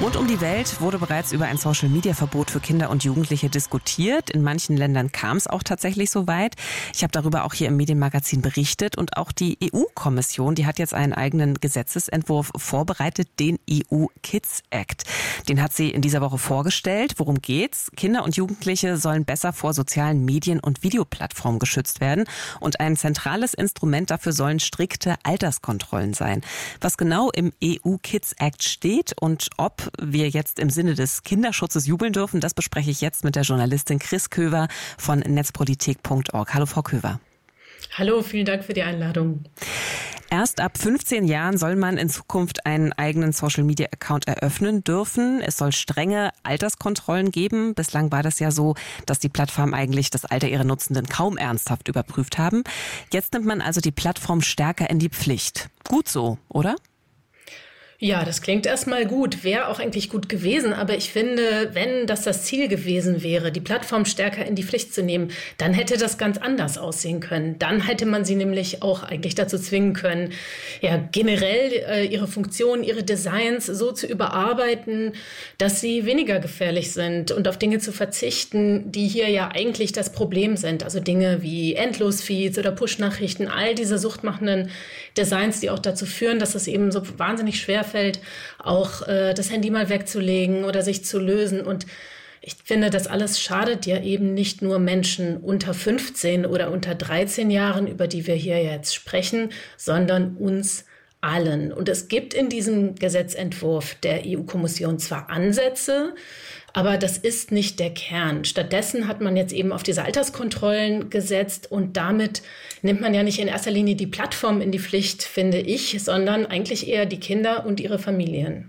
Rund um die Welt wurde bereits über ein Social-Media-Verbot für Kinder und Jugendliche diskutiert. In manchen Ländern kam es auch tatsächlich so weit. Ich habe darüber auch hier im Medienmagazin berichtet. Und auch die EU-Kommission, die hat jetzt einen eigenen Gesetzesentwurf vorbereitet, den EU Kids Act. Den hat sie in dieser Woche vorgestellt. Worum geht's? Kinder und Jugendliche sollen besser vor sozialen Medien und Videoplattformen geschützt werden. Und ein zentrales Instrument dafür sollen strikte Alterskontrollen sein. Was genau im EU Kids Act steht und ob wir jetzt im Sinne des Kinderschutzes jubeln dürfen, das bespreche ich jetzt mit der Journalistin Chris Köver von netzpolitik.org. Hallo, Frau Köver. Hallo, vielen Dank für die Einladung. Erst ab 15 Jahren soll man in Zukunft einen eigenen Social-Media-Account eröffnen dürfen. Es soll strenge Alterskontrollen geben. Bislang war das ja so, dass die Plattformen eigentlich das Alter ihrer Nutzenden kaum ernsthaft überprüft haben. Jetzt nimmt man also die Plattform stärker in die Pflicht. Gut so, oder? Ja, das klingt erstmal gut, wäre auch eigentlich gut gewesen. Aber ich finde, wenn das Ziel gewesen wäre, die Plattform stärker in die Pflicht zu nehmen, dann hätte das ganz anders aussehen können. Dann hätte man sie nämlich auch eigentlich dazu zwingen können, ja, generell ihre Funktionen, ihre Designs so zu überarbeiten, dass sie weniger gefährlich sind und auf Dinge zu verzichten, die hier ja eigentlich das Problem sind. Also Dinge wie Endlosfeeds oder Push-Nachrichten, all diese suchtmachenden Designs, die auch dazu führen, dass es eben so wahnsinnig schwer fällt, auch das Handy mal wegzulegen oder sich zu lösen. Und ich finde, das alles schadet ja eben nicht nur Menschen unter 15 oder unter 13 Jahren, über die wir hier jetzt sprechen, sondern uns allen. Und es gibt in diesem Gesetzentwurf der EU-Kommission zwar Ansätze, aber das ist nicht der Kern. Stattdessen hat man jetzt eben auf diese Alterskontrollen gesetzt und damit nimmt man ja nicht in erster Linie die Plattform in die Pflicht, finde ich, sondern eigentlich eher die Kinder und ihre Familien.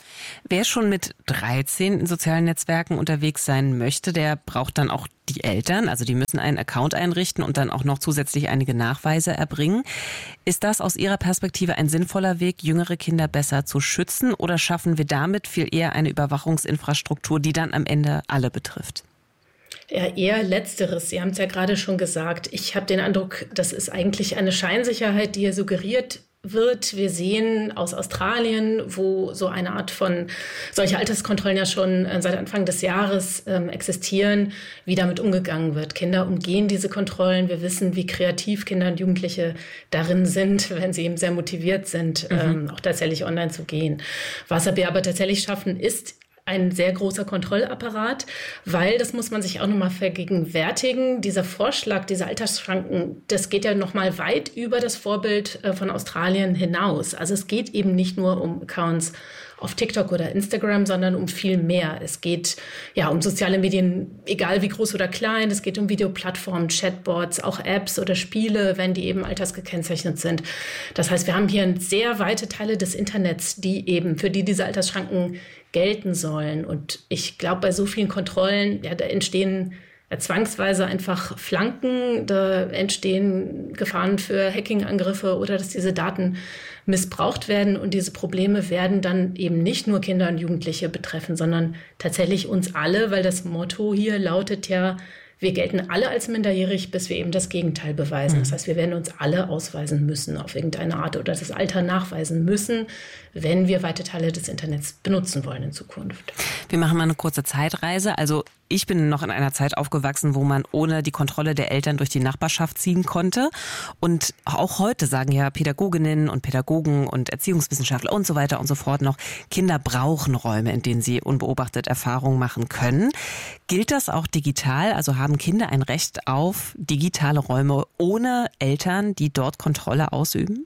Wer schon mit 13 in sozialen Netzwerken unterwegs sein möchte, der braucht dann auch die Eltern. Also die müssen einen Account einrichten und dann auch noch zusätzlich einige Nachweise erbringen. Ist das aus Ihrer Perspektive ein sinnvoller Weg, jüngere Kinder besser zu schützen? Oder schaffen wir damit viel eher eine Überwachungsinfrastruktur, die dann am Ende alle betrifft? Ja, eher Letzteres. Sie haben es ja gerade schon gesagt. Ich habe den Eindruck, das ist eigentlich eine Scheinsicherheit, die hier suggeriert wird. Wir sehen aus Australien, wo so eine Art von solche Alterskontrollen ja schon seit Anfang des Jahres existieren, wie damit umgegangen wird. Kinder umgehen diese Kontrollen. Wir wissen, wie kreativ Kinder und Jugendliche darin sind, wenn sie eben sehr motiviert sind, auch tatsächlich online zu gehen. Was wir aber tatsächlich schaffen, ist ein sehr großer Kontrollapparat, weil, das muss man sich auch nochmal vergegenwärtigen, dieser Vorschlag, diese Altersschranken, das geht ja nochmal weit über das Vorbild von Australien hinaus. Also es geht eben nicht nur um Accounts auf TikTok oder Instagram, sondern um viel mehr. Es geht ja um soziale Medien, egal wie groß oder klein. Es geht um Videoplattformen, Chatbots, auch Apps oder Spiele, wenn die eben altersgekennzeichnet sind. Das heißt, wir haben hier sehr weite Teile des Internets, für die diese Altersschranken gelten sollen. Und ich glaube, bei so vielen Kontrollen, ja, da entstehen zwangsweise einfach Flanken, da entstehen Gefahren für Hacking-Angriffe oder dass diese Daten missbraucht werden. Und diese Probleme werden dann eben nicht nur Kinder und Jugendliche betreffen, sondern tatsächlich uns alle, weil das Motto hier lautet ja, wir gelten alle als minderjährig, bis wir eben das Gegenteil beweisen. Das heißt, wir werden uns alle ausweisen müssen auf irgendeine Art oder das Alter nachweisen müssen, wenn wir weite Teile des Internets benutzen wollen in Zukunft. Wir machen mal eine kurze Zeitreise. Also ich bin noch in einer Zeit aufgewachsen, wo man ohne die Kontrolle der Eltern durch die Nachbarschaft ziehen konnte. Und auch heute sagen ja Pädagoginnen und Pädagogen und Erziehungswissenschaftler und so weiter und so fort noch, Kinder brauchen Räume, in denen sie unbeobachtet Erfahrungen machen können. Gilt das auch digital? Also haben Kinder ein Recht auf digitale Räume ohne Eltern, die dort Kontrolle ausüben?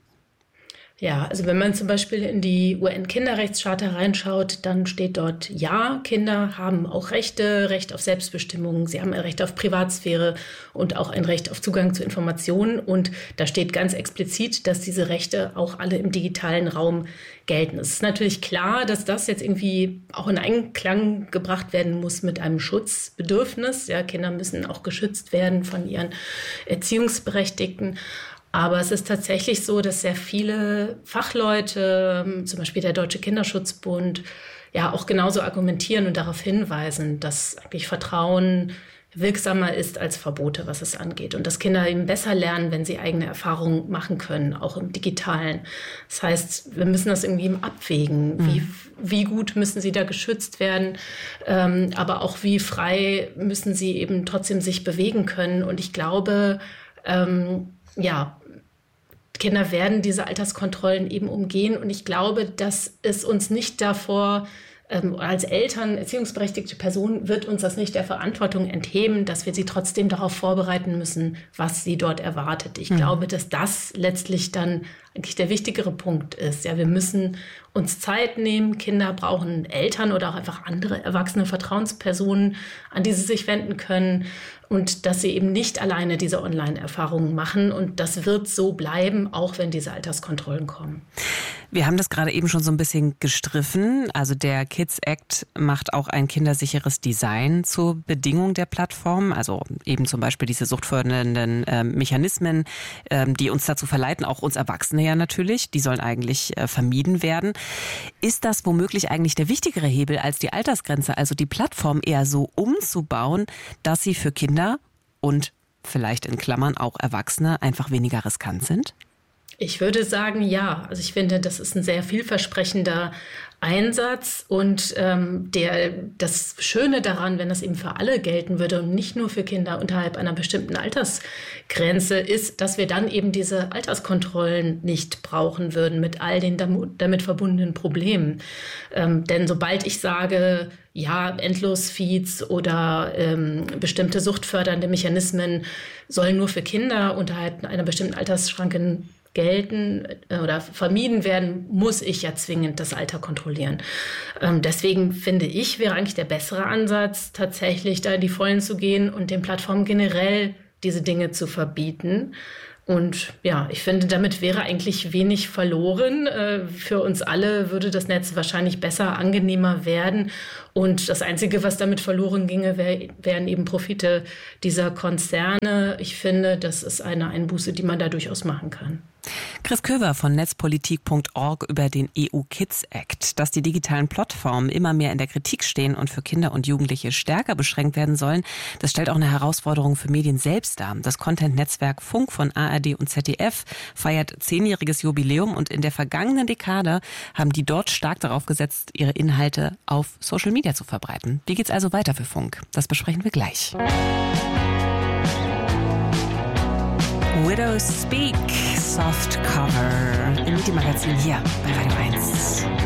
Ja, also wenn man zum Beispiel in die UN-Kinderrechtscharta reinschaut, dann steht dort, ja, Kinder haben auch Rechte, Recht auf Selbstbestimmung, sie haben ein Recht auf Privatsphäre und auch ein Recht auf Zugang zu Informationen. Und da steht ganz explizit, dass diese Rechte auch alle im digitalen Raum gelten. Es ist natürlich klar, dass das jetzt irgendwie auch in Einklang gebracht werden muss mit einem Schutzbedürfnis. Ja, Kinder müssen auch geschützt werden von ihren Erziehungsberechtigten. Aber es ist tatsächlich so, dass sehr viele Fachleute, zum Beispiel der Deutsche Kinderschutzbund, ja auch genauso argumentieren und darauf hinweisen, dass eigentlich Vertrauen wirksamer ist als Verbote, was es angeht. Und dass Kinder eben besser lernen, wenn sie eigene Erfahrungen machen können, auch im Digitalen. Das heißt, wir müssen das irgendwie abwägen. Wie gut müssen sie da geschützt werden, aber auch wie frei müssen sie eben trotzdem sich bewegen können. Und ich glaube, Kinder werden diese Alterskontrollen eben umgehen. Und ich glaube, dass es uns nicht davor als Eltern, erziehungsberechtigte Personen, wird uns das nicht der Verantwortung entheben, dass wir sie trotzdem darauf vorbereiten müssen, was sie dort erwartet. Ich glaube, dass das letztlich dann eigentlich der wichtigere Punkt ist. Ja, wir müssen uns Zeit nehmen. Kinder brauchen Eltern oder auch einfach andere erwachsene Vertrauenspersonen, an die sie sich wenden können. Und dass sie eben nicht alleine diese Online-Erfahrungen machen. Und das wird so bleiben, auch wenn diese Alterskontrollen kommen. Wir haben das gerade eben schon so ein bisschen gestriffen. Also der Kids Act macht auch ein kindersicheres Design zur Bedingung der Plattform. Also eben zum Beispiel diese suchtfördernden Mechanismen, die uns dazu verleiten, auch uns Erwachsene ja natürlich, die sollen eigentlich vermieden werden. Ist das womöglich eigentlich der wichtigere Hebel als die Altersgrenze? Also die Plattform eher so umzubauen, dass sie für Kinder und vielleicht in Klammern auch Erwachsene einfach weniger riskant sind? Ich würde sagen, ja. Also ich finde, das ist ein sehr vielversprechender Einsatz und das Schöne daran, wenn das eben für alle gelten würde und nicht nur für Kinder unterhalb einer bestimmten Altersgrenze, ist, dass wir dann eben diese Alterskontrollen nicht brauchen würden mit all den damit verbundenen Problemen. Denn sobald ich sage, ja, Endlosfeeds oder bestimmte suchtfördernde Mechanismen sollen nur für Kinder unterhalb einer bestimmten Altersschranke gelten oder vermieden werden, muss ich ja zwingend das Alter kontrollieren. Deswegen finde ich, wäre eigentlich der bessere Ansatz, tatsächlich da in die Vollen zu gehen und den Plattformen generell diese Dinge zu verbieten. Und ja, ich finde, damit wäre eigentlich wenig verloren. Für uns alle würde das Netz wahrscheinlich besser, angenehmer werden. Und das Einzige, was damit verloren ginge, wären eben Profite dieser Konzerne. Ich finde, das ist eine Einbuße, die man da durchaus machen kann. Chris Köver von netzpolitik.org über den EU Kids Act. Dass die digitalen Plattformen immer mehr in der Kritik stehen und für Kinder und Jugendliche stärker beschränkt werden sollen, das stellt auch eine Herausforderung für Medien selbst dar. Das Content-Netzwerk Funk von ARD und ZDF feiert 10-jähriges Jubiläum und in der vergangenen Dekade haben die dort stark darauf gesetzt, ihre Inhalte auf Social Media zu verbreiten. Wie geht's also weiter für Funk? Das besprechen wir gleich. Widows Speak, Soft Cover im Medien-Magazin hier bei Radio 1.